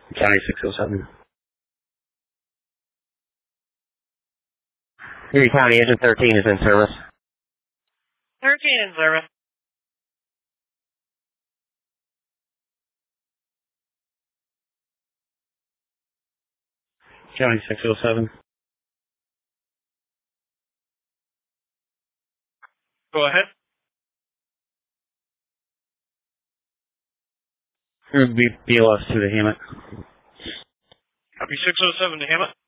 County 607. Erie County Agent 13 is in service. 13 in service. County 607. Go ahead. BLS to the Hammett. Copy 607 to Hammett.